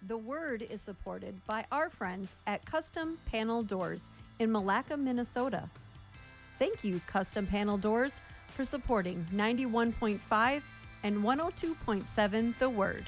The Word is supported by our friends at Custom Panel Doors in Malacca, Minnesota. Thank you, Custom Panel Doors, for supporting 91.5 and 102.7 The Word.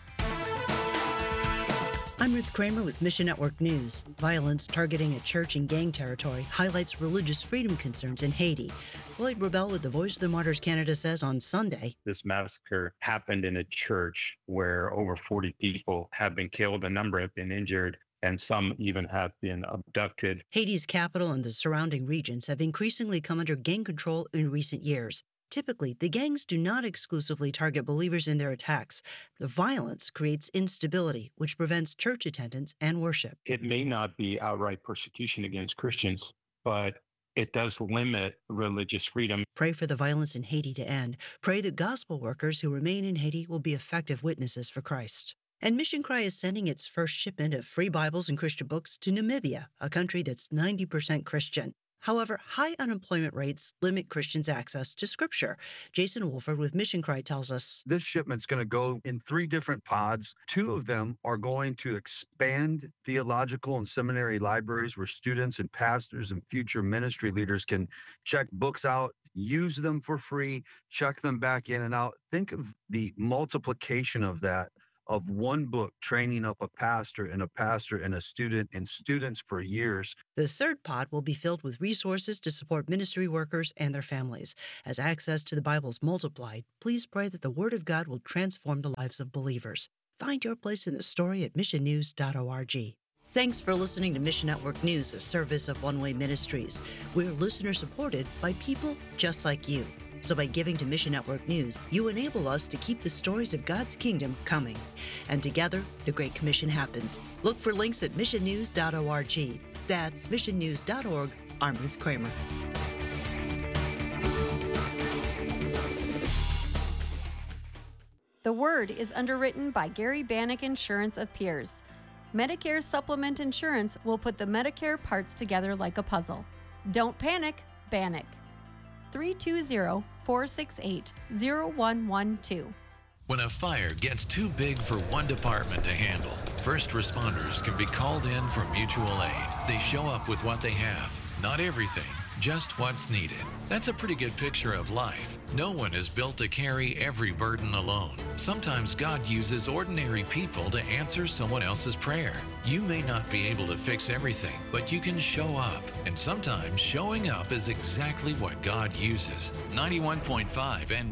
I'm Ruth Kramer with Mission Network News. Violence targeting a church in gang territory highlights religious freedom concerns in Haiti. Floyd Rebel with the Voice of the Martyrs Canada says on Sunday, this massacre happened in a church where over 40 people have been killed, a number have been injured, and some even have been abducted. Haiti's capital and the surrounding regions have increasingly come under gang control in recent years. Typically, the gangs do not exclusively target believers in their attacks. The violence creates instability, which prevents church attendance and worship. It may not be outright persecution against Christians, but it does limit religious freedom. Pray for the violence in Haiti to end. Pray that gospel workers who remain in Haiti will be effective witnesses for Christ. And Mission Cry is sending its first shipment of free Bibles and Christian books to Namibia, a country that's 90% Christian. However, high unemployment rates limit Christians' access to Scripture. Jason Wolford with Mission Cry tells us, this shipment's going to go in 3 different pods. 2 of them are going to expand theological and seminary libraries where students and pastors and future ministry leaders can check books out, use them for free, check them back in and out. Think of the multiplication of that, of one book training up a pastor and a student and students for years. The third pod will be filled with resources to support ministry workers and their families. As access to the Bible is multiplied, please pray that the Word of God will transform the lives of believers. Find your place in the story at missionnews.org. Thanks for listening to Mission Network News, a service of One Way Ministries. We're listener-supported by people just like you. So by giving to Mission Network News, you enable us to keep the stories of God's kingdom coming. And together, the Great Commission happens. Look for links at missionnews.org. That's missionnews.org. I'm Ruth Kramer. The Word is underwritten by Gary Bannock Insurance of Pierce. Medicare Supplement Insurance will put the Medicare parts together like a puzzle. Don't panic, Bannock. 320-468-0112. When a fire gets too big for one department to handle, first responders can be called in for mutual aid. They show up with what they have, not everything, just what's needed. That's a pretty good picture of life. No one is built to carry every burden alone. Sometimes God uses ordinary people to answer someone else's prayer. You may not be able to fix everything, but you can show up. And sometimes showing up is exactly what God uses. 91.5 and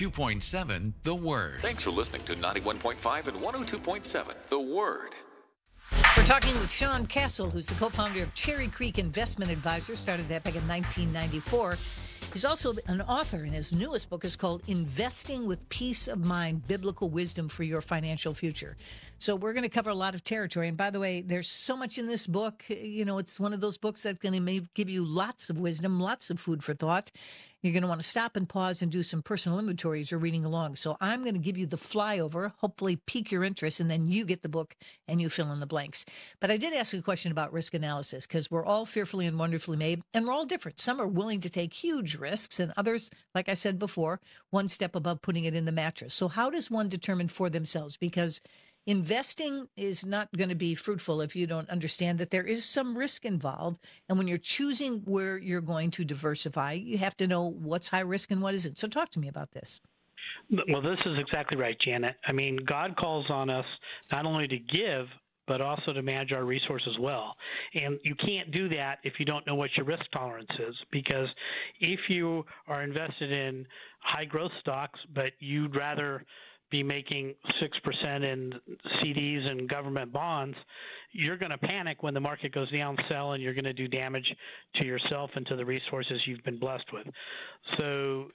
102.7 The Word. Thanks for listening to 91.5 and 102.7 The Word. We're talking with Sean Castle, who's the co-founder of Cherry Creek Investment Advisors, started that back in 1994. He's also an author, and his newest book is called Investing with Peace of Mind, Biblical Wisdom for Your Financial Future. So we're going to cover a lot of territory. And by the way, there's so much in this book. You know, it's one of those books that's going to give you lots of wisdom, lots of food for thought. You're going to want to stop and pause and do some personal inventory as you're reading along. So I'm going to give you the flyover, hopefully pique your interest, and then you get the book and you fill in the blanks. But I did ask a question about risk analysis because we're all fearfully and wonderfully made, and we're all different. Some are willing to take huge risks, and others, like I said before, one step above putting it in the mattress. So how does one determine for themselves? Because investing is not going to be fruitful if you don't understand that there is some risk involved. And when you're choosing where you're going to diversify, you have to know what's high risk and what isn't. So talk to me about this. Well, this is exactly right, Janet. I mean, God calls on us not only to give, but also to manage our resources well. And you can't do that if you don't know what your risk tolerance is, because if you are invested in high growth stocks, but you'd rather be making 6% in CDs and government bonds, you're going to panic when the market goes down, sell, and you're going to do damage to yourself and to the resources you've been blessed with. So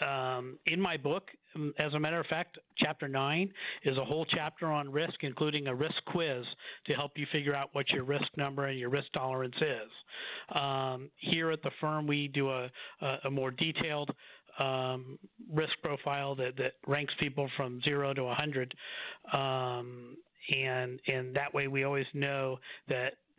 in my book, as a matter of fact, Chapter 9 is a whole chapter on risk, including a risk quiz to help you figure out what your risk number and your risk tolerance is. Here at the firm, we do a more detailed risk profile that ranks people from 0 to 100, and that way we always know that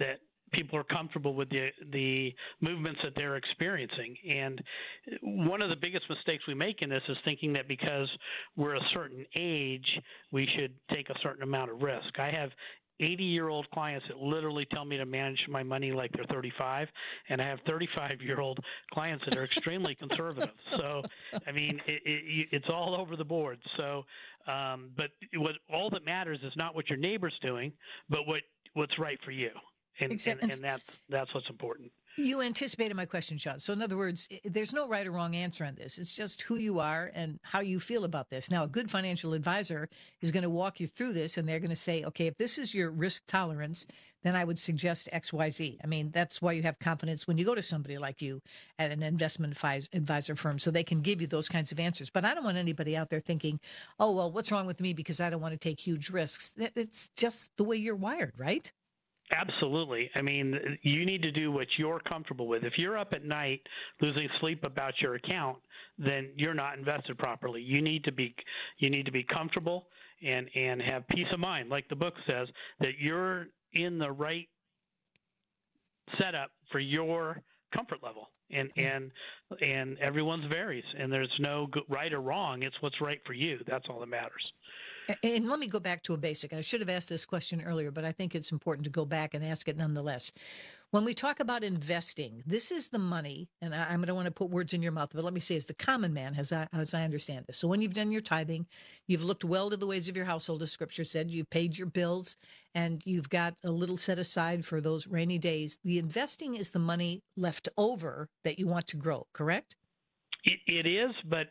people are comfortable with the movements that they're experiencing. And one of the biggest mistakes we make in this is thinking that because we're a certain age, we should take a certain amount of risk. I have 80-year-old clients that literally tell me to manage my money like they're 35, and I have 35-year-old clients that are extremely conservative. So, I mean, it's all over the board. So, but all that matters is not what your neighbor's doing, but what's right for you, and that's what's important. You anticipated my question, Sean. So in other words, there's no right or wrong answer on this. It's just who you are and how you feel about this. Now, a good financial advisor is going to walk you through this, and they're going to say, okay, if this is your risk tolerance, then I would suggest X, Y, Z. I mean, that's why you have confidence when you go to somebody like you at an investment advisor firm, so they can give you those kinds of answers. But I don't want anybody out there thinking, oh, well, what's wrong with me because I don't want to take huge risks. It's just the way you're wired, right? Absolutely. I mean, you need to do what you're comfortable with. If you're up at night losing sleep about your account, then you're not invested properly. You need to be comfortable and have peace of mind, like the book says, that you're in the right setup for your comfort level. And everyone's varies, and there's no right or wrong. It's what's right for you. That's all that matters. And let me go back to a basic. I should have asked this question earlier, but I think it's important to go back and ask it nonetheless. When we talk about investing, this is the money, and I don't want to put words in your mouth, but let me say it's the common man, as I understand this. So when you've done your tithing, you've looked well to the ways of your household, as Scripture said, you've paid your bills, and you've got a little set aside for those rainy days. The investing is the money left over that you want to grow, correct? It is, but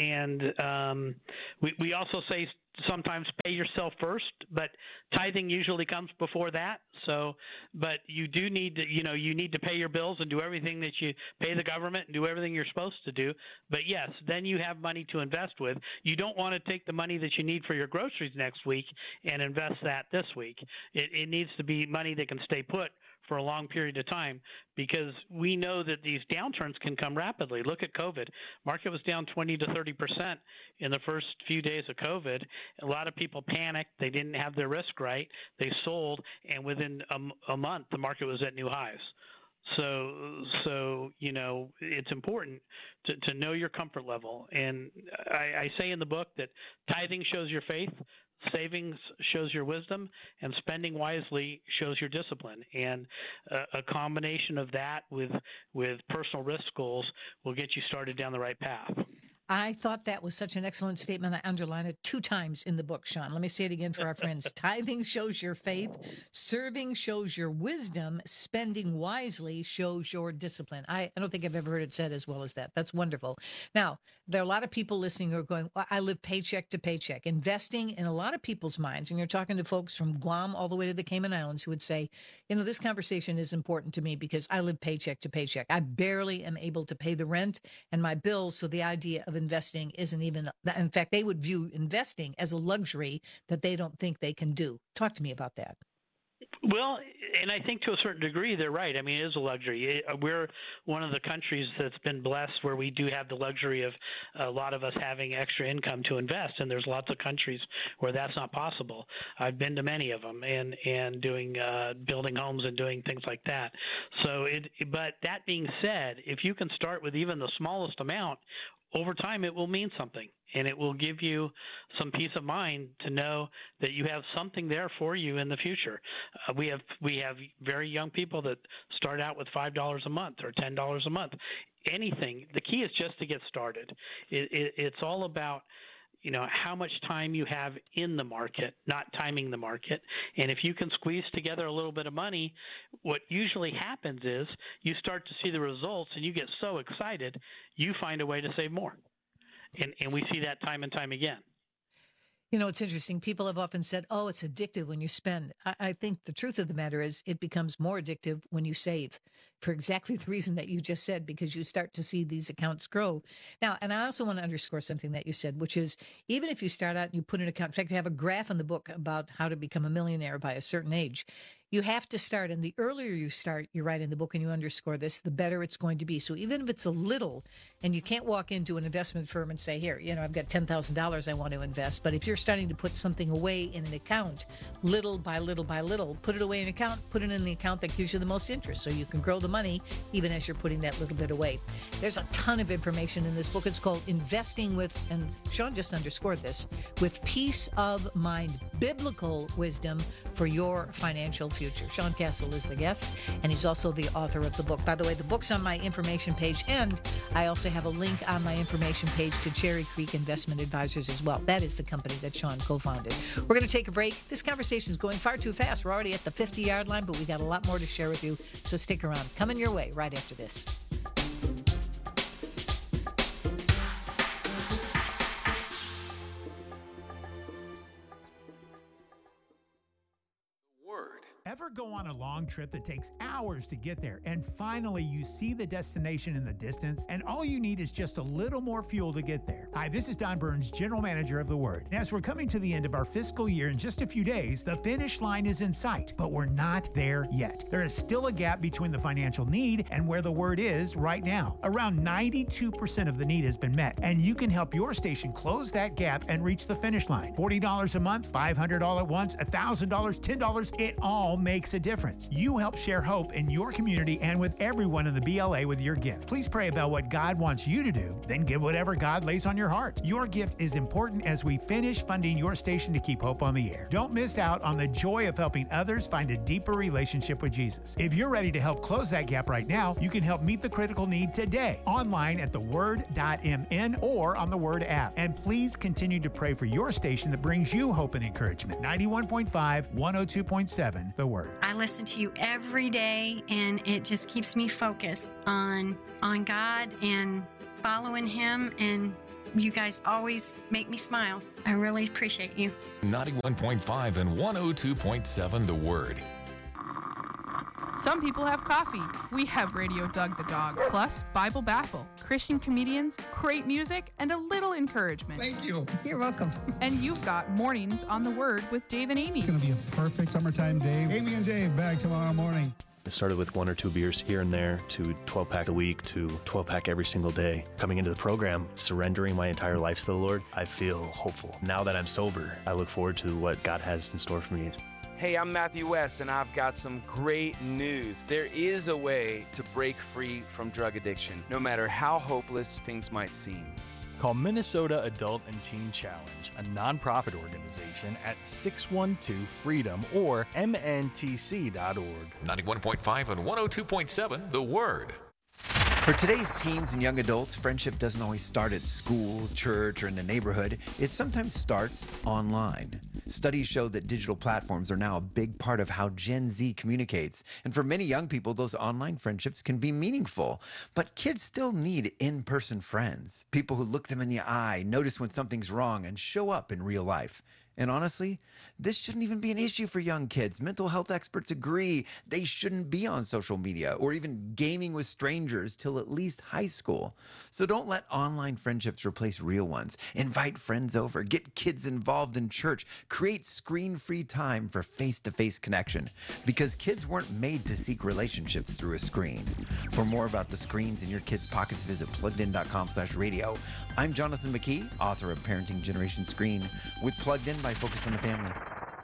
we also say sometimes pay yourself first, but tithing usually comes before that. So, but you do need to, you need to pay your bills and do everything that you pay the government and do everything you're supposed to do. But yes, then you have money to invest with. You don't want to take the money that you need for your groceries next week and invest that this week. It needs to be money that can stay put for a long period of time, because we know that these downturns can come rapidly. Look at COVID. Market was down 20 to 30% in the first few days of COVID. A lot of people panicked. They didn't have their risk right. They sold, and within a month, the market was at new highs. So it's important to know your comfort level. And I say in the book that tithing shows your faith, savings shows your wisdom, and spending wisely shows your discipline. And a combination of that with personal risk goals will get you started down the right path. I thought that was such an excellent statement. I underlined it 2 times in the book, Sean. Let me say it again for our friends. Tithing shows your faith. Serving shows your wisdom. Spending wisely shows your discipline. I don't think I've ever heard it said as well as that. That's wonderful. Now, there are a lot of people listening who are going, well, I live paycheck to paycheck. Investing in a lot of people's minds, and you're talking to folks from Guam all the way to the Cayman Islands who would say, this conversation is important to me because I live paycheck to paycheck. I barely am able to pay the rent and my bills, so the idea of investing isn't even, in fact, they would view investing as a luxury that they don't think they can do. Talk to me about that. Well, and I think to a certain degree, they're right. I mean, it is a luxury. We're one of the countries that's been blessed where we do have the luxury of a lot of us having extra income to invest, and there's lots of countries where that's not possible. I've been to many of them and doing building homes and doing things like that. So, but that being said, if you can start with even the smallest amount, over time it will mean something, and it will give you some peace of mind to know that you have something there for you in the future. We have very young people that start out with $5 a month or $10 a month. Anything. The key is just to get started. It's all about how much time you have in the market, not timing the market. And if you can squeeze together a little bit of money, what usually happens is you start to see the results and you get so excited, you find a way to save more. And we see that time and time again. It's interesting. People have often said, oh, it's addictive when you spend. I think the truth of the matter is it becomes more addictive when you save. for exactly the reason that you just said, because you start to see these accounts grow. Now, and I also want to underscore something that you said, which is even if you start out and you put an account, in fact, I have a graph in the book about how to become a millionaire by a certain age. You have to start, and the earlier you start, you write in the book and you underscore this, the better it's going to be. So even if it's a little, and you can't walk into an investment firm and say, here, I've got $10,000 I want to invest. But if you're starting to put something away in an account, little by little by little, put it away in an account, put it in the account that gives you the most interest so you can grow the money even as you're putting that little bit away. There's a ton of information in this book. It's called Investing with, and Sean just underscored this, with Peace of Mind, Biblical Wisdom for Your Financial Future. Sean Castle is the guest, and he's also the author of the book. By the way, the book's on my information page, and I also have a link on my information page to Cherry Creek Investment Advisors as well. That is the company that Sean co-founded. We're going to take a break. This conversation is going far too fast. We're already at the 50-yard line, but we got a lot more to share with you, so stick around. Coming your way right after this. Ever go on a long trip that takes hours to get there, and finally you see the destination in the distance, and all you need is just a little more fuel to get there? Hi, this is Don Burns, General Manager of The Word. And as we're coming to the end of our fiscal year in just a few days, the finish line is in sight, but we're not there yet. There is still a gap between the financial need and where The Word is right now. Around 92% of the need has been met, and you can help your station close that gap and reach the finish line. $40 a month, $500 all at once, $1,000, $10, it all makes a difference. You help share hope in your community and with everyone in the BLA with your gift. Please pray about what God wants you to do, then give whatever God lays on your heart. Your gift is important as we finish funding your station to keep hope on the air. Don't miss out on the joy of helping others find a deeper relationship with Jesus. If you're ready to help close that gap right now, you can help meet the critical need today, online at theword.mn or on the Word app. And please continue to pray for your station that brings you hope and encouragement. 91.5, 102.7, The Word. I listen to you every day, and it just keeps me focused on God and following Him, and you guys always make me smile. I really appreciate you. 91.5 and 102.7 The Word. Some people have coffee. We have Radio Doug the Dog, plus Bible Baffle, Christian comedians, great music, and a little encouragement. Thank you. You're welcome. And you've got Mornings on the Word with Dave and Amy. It's going to be a perfect summertime day. Amy and Dave back tomorrow morning. It started with 1 or 2 beers here and there to 12-pack a week to 12-pack every single day. Coming into the program, surrendering my entire life to the Lord, I feel hopeful. Now that I'm sober, I look forward to what God has in store for me. Hey, I'm Matthew West, and I've got some great news. There is a way to break free from drug addiction, no matter how hopeless things might seem. Call Minnesota Adult and Teen Challenge, a nonprofit organization, at 612-FREEDOM or mntc.org. 91.5 and 102.7 The Word. For today's teens and young adults, friendship doesn't always start at school, church, or in the neighborhood. It sometimes starts online. Studies show that digital platforms are now a big part of how Gen Z communicates. And for many young people, those online friendships can be meaningful. But kids still need in-person friends, people who look them in the eye, notice when something's wrong, and show up in real life. And honestly, this shouldn't even be an issue for young kids. Mental health experts agree they shouldn't be on social media or even gaming with strangers till at least high school. So don't let online friendships replace real ones. Invite friends over, get kids involved in church, create screen-free time for face-to-face connection, because kids weren't made to seek relationships through a screen. For more about the screens in your kids' pockets, visit pluggedin.com/radio. I'm Jonathan McKee, author of Parenting Generation Screen, with Plugged In by Focus on the Family.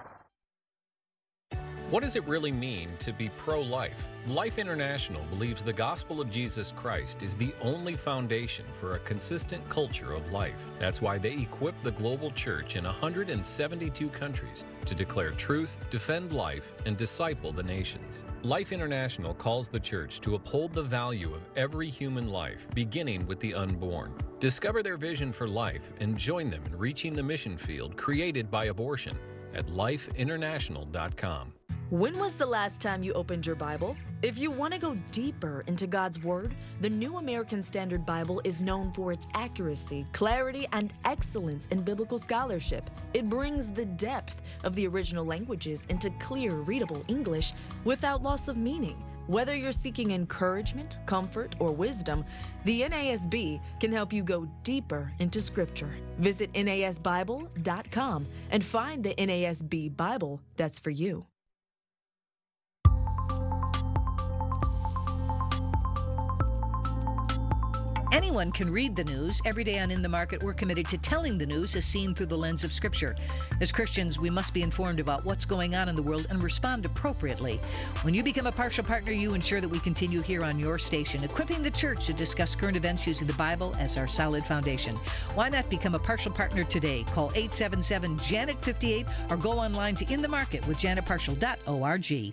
What does it really mean to be pro-life? Life International believes the gospel of Jesus Christ is the only foundation for a consistent culture of life. That's why they equip the global church in 172 countries to declare truth, defend life, and disciple the nations. Life International calls the church to uphold the value of every human life, beginning with the unborn. Discover their vision for life and join them in reaching the mission field created by abortion at lifeinternational.com. When was the last time you opened your Bible? If you want to go deeper into God's Word, the New American Standard Bible is known for its accuracy, clarity, and excellence in biblical scholarship. It brings the depth of the original languages into clear, readable English without loss of meaning. Whether you're seeking encouragement, comfort, or wisdom, the NASB can help you go deeper into Scripture. Visit NASBible.com and find the NASB Bible that's for you. Anyone can read the news. Every day on In the Market, we're committed to telling the news as seen through the lens of Scripture. As Christians, we must be informed about what's going on in the world and respond appropriately. When you become a partial partner, you ensure that we continue here on your station, equipping the church to discuss current events using the Bible as our solid foundation. Why not become a partial partner today? Call 877-JANET-58 or go online to inthemarketwithjanetpartial.org.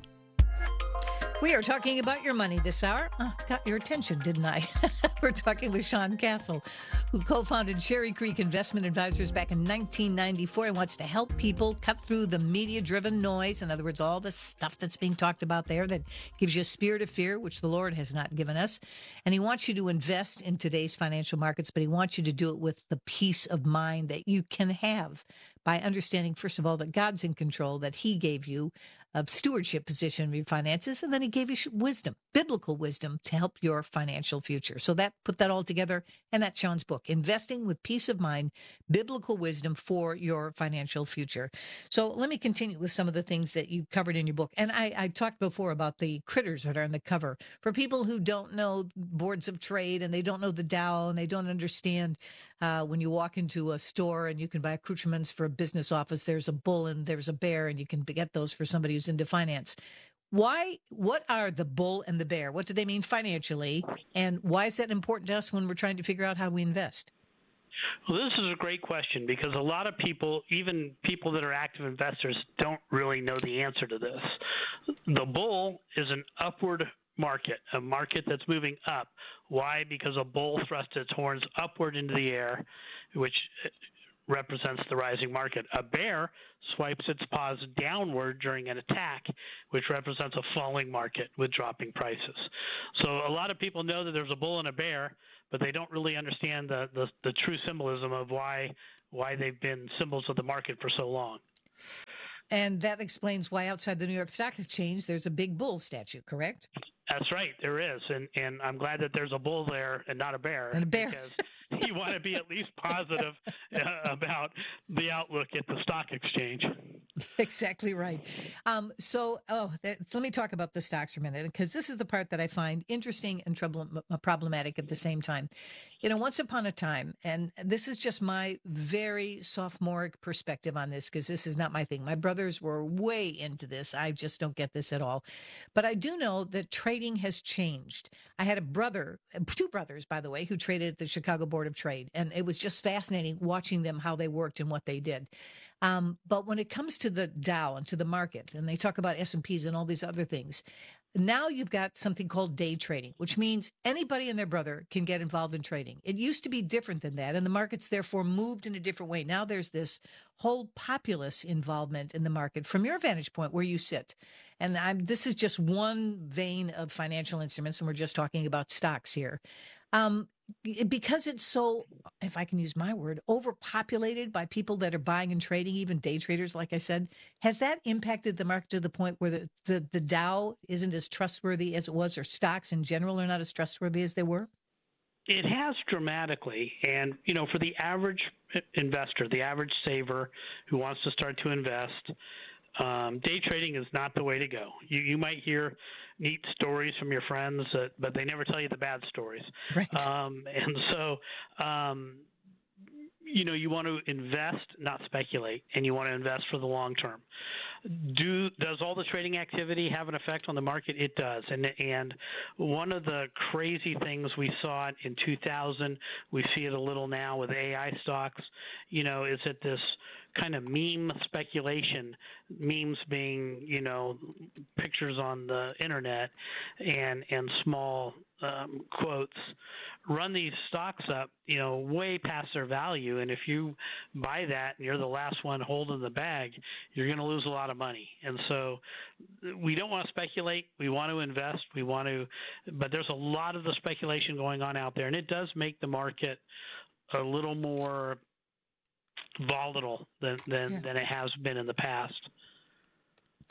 We are talking about your money this hour. Got your attention, didn't I? We're talking with Sean Castle, who co-founded Cherry Creek Investment Advisors back in 1994 and wants to help people cut through the media-driven noise. In other words, all the stuff that's being talked about there that gives you a spirit of fear, which the Lord has not given us. And he wants you to invest in today's financial markets, but he wants you to do it with the peace of mind that you can have by understanding, first of all, that God's in control, that he gave you a stewardship position of your finances, and then he gave you wisdom, biblical wisdom, to help your financial future. So put that all together, and that's Sean's book, Investing with Peace of Mind, Biblical Wisdom for Your Financial Future. So let me continue with some of the things that you covered in your book. And I talked before about the critters that are on the cover. For people who don't know boards of trade, and they don't know the Dow, and they don't understand when you walk into a store and you can buy accoutrements for a business office, there's a bull and there's a bear, and you can get those for somebody who's into finance. What are the bull and the bear? What do they mean financially? And why is that important to us when we're trying to figure out how we invest? Well, this is a great question because a lot of people, even people that are active investors, don't really know the answer to this. The bull is an upward market, a market that's moving up. Why? Because a bull thrusts its horns upward into the air, which represents the rising market. A bear swipes its paws downward during an attack, which represents a falling market with dropping prices. So a lot of people know that there's a bull and a bear, but they don't really understand the true symbolism of why they've been symbols of the market for so long. And that explains why outside the New York Stock Exchange, there's a big bull statue, correct? That's right, there is. And I'm glad that there's a bull there and not a bear. And a bear. Because you want to be at least positive about the outlook at the stock exchange. Exactly right. Let me talk about the stocks for a minute, because this is the part that I find interesting and problematic at the same time. Once upon a time, and this is just my very sophomoric perspective on this, because this is not my thing. My brothers were way into this. I just don't get this at all. But I do know that trading has changed. I had two brothers, by the way, who traded at the Chicago Board of Trade, and it was just fascinating watching them, how they worked and what they did. But when it comes to the Dow and to the market, and they talk about S&Ps and all these other things, now you've got something called day trading, which means anybody and their brother can get involved in trading. It used to be different than that, and the market's therefore moved in a different way. Now there's this whole populace involvement in the market from your vantage point where you sit. And this is just one vein of financial instruments, and we're just talking about stocks here. Because it's so, if I can use my word, overpopulated by people that are buying and trading, even day traders, like I said, has that impacted the market to the point where the Dow isn't as trustworthy as it was, or stocks in general are not as trustworthy as they were? It has dramatically. And, for the average investor, the average saver who wants to start to invest, day trading is not the way to go. You might hear neat stories from your friends, but they never tell you the bad stories. Right. And so, you want to invest, not speculate, and you want to invest for the long term. Does all the trading activity have an effect on the market? It does. And one of the crazy things we saw it in 2000, we see it a little now with AI stocks, is that this kind of meme speculation, memes being, pictures on the internet and small quotes, run these stocks up, way past their value. And if you buy that and you're the last one holding the bag, you're going to lose a lot of money. And so we don't want to speculate. We want to invest. But there's a lot of the speculation going on out there, and it does make the market a little more volatile than it has been in the past.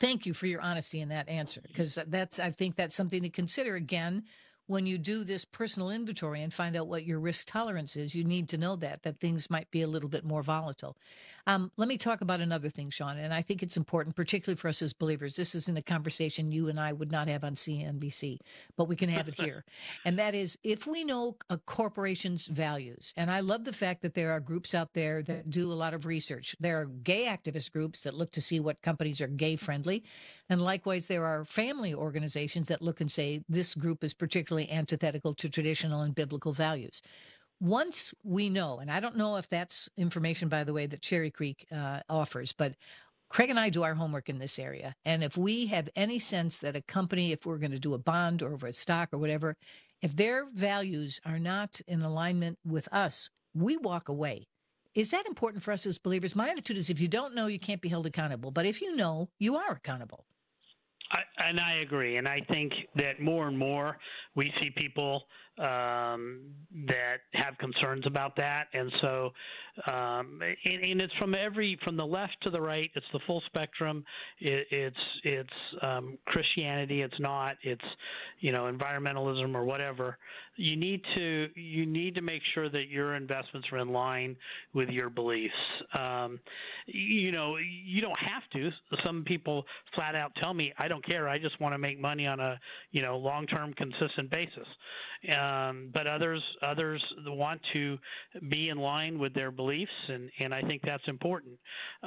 Thank you for your honesty in that answer, because I think that's something to consider. Again, when you do this personal inventory and find out what your risk tolerance is, you need to know that things might be a little bit more volatile. Let me talk about another thing, Sean, and I think it's important, particularly for us as believers. This isn't a conversation you and I would not have on CNBC, but we can have it here. And that is, if we know a corporation's values, and I love the fact that there are groups out there that do a lot of research. There are gay activist groups that look to see what companies are gay friendly. And likewise, there are family organizations that look and say, this group is particularly antithetical to traditional and biblical values. Once we know, and I don't know if that's information, by the way, that Cherry Creek offers, but Craig and I do our homework in this area. And if we have any sense that a company, if we're going to do a bond or over a stock or whatever, if their values are not in alignment with us, we walk away. Is that important for us as believers? My attitude is, if you don't know, you can't be held accountable. But if you know, you are accountable. And I agree. And I think that more and more we see people that have concerns about that. And so, and it's from the left to the right, it's the full spectrum. It's Christianity. It's not, it's, environmentalism or whatever. You need to make sure that your investments are in line with your beliefs. You don't have to. Some people flat out tell me, I don't care. I just want to make money on a, long-term consistent basis. But others want to be in line with their beliefs, and I think that's important.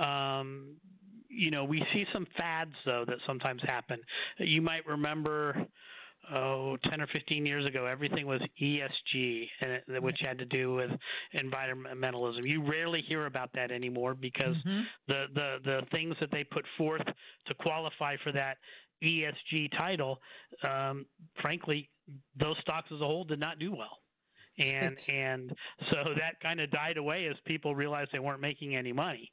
We see some fads, though, that sometimes happen. You might remember, 10 or 15 years ago, everything was ESG, which had to do with environmentalism. You rarely hear about that anymore because the things that they put forth to qualify for that ESG title, frankly, those stocks as a whole did not do well. And so that kind of died away as people realized they weren't making any money.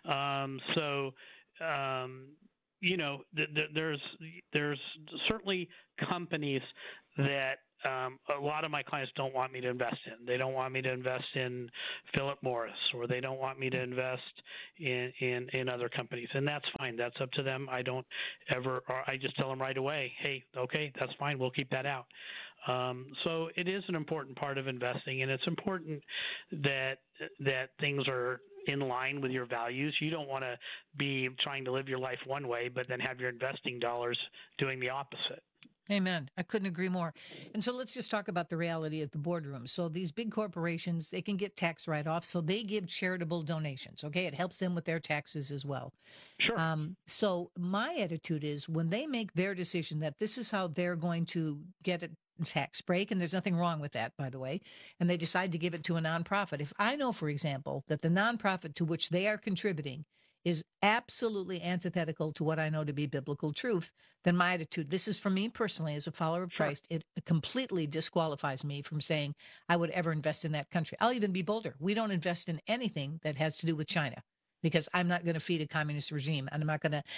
There's certainly companies that a lot of my clients don't want me to invest in. They don't want me to invest in Philip Morris, or they don't want me to invest in other companies, and that's fine. That's up to them. I just tell them right away, hey, okay, that's fine. We'll keep that out. So it is an important part of investing, and it's important that things are in line with your values. You don't want to be trying to live your life one way, but then have your investing dollars doing the opposite. Amen. I couldn't agree more. And so let's just talk about the reality of the boardroom. So these big corporations, they can get tax write-offs, so they give charitable donations. Okay, it helps them with their taxes as well. Sure. So my attitude is, when they make their decision that this is how they're going to get a tax break, and there's nothing wrong with that, by the way, and they decide to give it to a nonprofit. If I know, for example, that the nonprofit to which they are contributing is absolutely antithetical to what I know to be biblical truth, then my attitude, this is for me personally as a follower of Christ, it completely disqualifies me from saying I would ever invest in that country. I'll even be bolder. We don't invest in anything that has to do with China, because I'm not going to feed a communist regime. And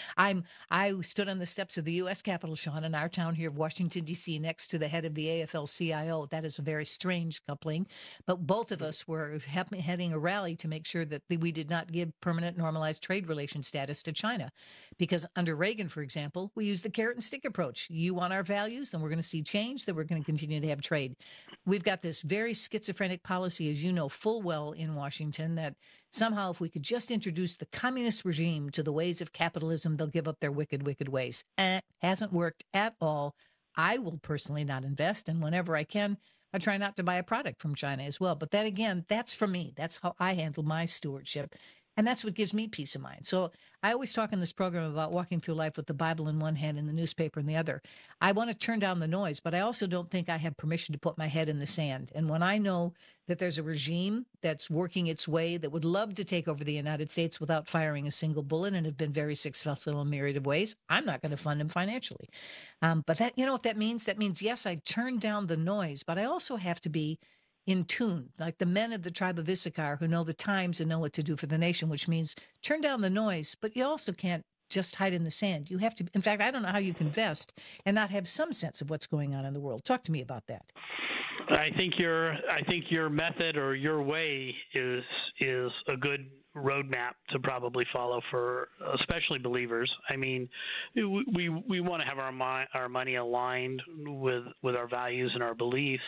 I stood on the steps of the U.S. Capitol, Sean, in our town here of Washington, D.C., next to the head of the AFL-CIO. That is a very strange coupling. But both of us were heading a rally to make sure that we did not give permanent normalized trade relation status to China. Because under Reagan, for example, we used the carrot and stick approach. You want our values, then we're going to see change, then we're going to continue to have trade. We've got this very schizophrenic policy, as you know full well, in Washington, that somehow if we could just introduce the communist regime to the ways of capitalism, they'll give up their wicked, wicked ways. Hasn't worked at all. I will personally not invest, and whenever I can, I try not to buy a product from China as well. But that, again, that's for me. That's how I handle my stewardship. And that's what gives me peace of mind. So I always talk in this program about walking through life with the Bible in one hand and the newspaper in the other. I want to turn down the noise, but I also don't think I have permission to put my head in the sand. And when I know that there's a regime that's working its way that would love to take over the United States without firing a single bullet and have been very successful in a myriad of ways, I'm not going to fund them financially. But that, you know what that means? That means, yes, I turn down the noise, but I also have to be in tune, like the men of the tribe of Issachar who know the times and know what to do for the nation, which means turn down the noise, but you also can't just hide in the sand. You have to, in fact, I don't know how you can invest and not have some sense of what's going on in the world. Talk to me about that. I think your method or your way is a good roadmap to probably follow for especially believers. I mean, we want to have our money aligned with our values and our beliefs.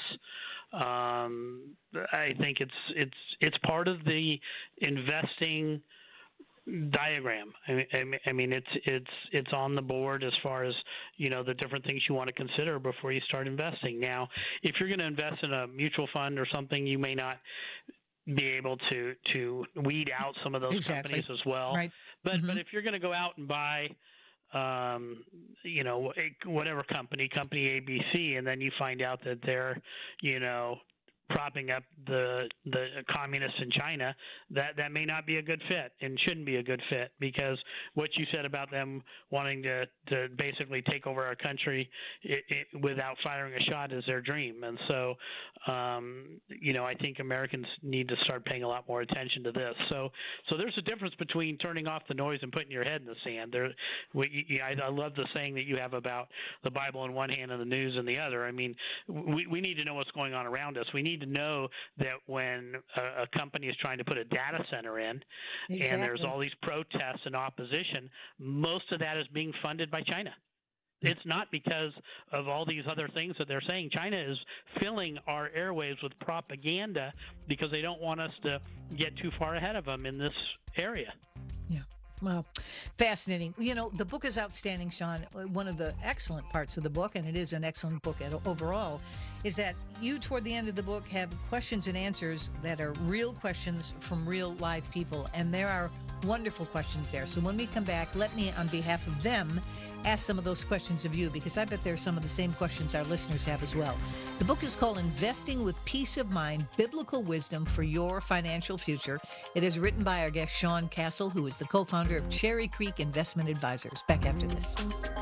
I think it's part of the investing diagram. I mean, it's on the board as far as, the different things you want to consider before you start investing. Now, if you're going to invest in a mutual fund or something, you may not be able to weed out some of those companies as well. Right. But if you're going to go out and buy whatever company ABC, and then you find out that they're, propping up the communists in China, that may not be a good fit and shouldn't be a good fit, because what you said about them wanting to basically take over our country without firing a shot is their dream. And so, I think Americans need to start paying a lot more attention to this. So there's a difference between turning off the noise and putting your head in the sand. I love the saying that you have about the Bible in one hand and the news in the other. I mean, we need to know what's going on around us. We need to know that when a company is trying to put a data center in, and there's all these protests and opposition, most of that is being funded by China. It's not because of all these other things that they're saying. China is filling our airwaves with propaganda because they don't want us to get too far ahead of them in this area. Yeah. Well, fascinating. The book is outstanding, Sean. One of the excellent parts of the book, and it is an excellent book overall, is that you, toward the end of the book, have questions and answers that are real questions from real live people. And there are wonderful questions there. So when we come back, let me, on behalf of them, ask some of those questions of you, because I bet there's some of the same questions our listeners have as well. The book is called Investing with Peace of Mind, Biblical Wisdom for Your Financial Future. It is written by our guest, Sean Castle, who is the co-founder of Cherry Creek Investment Advisors. Back after this.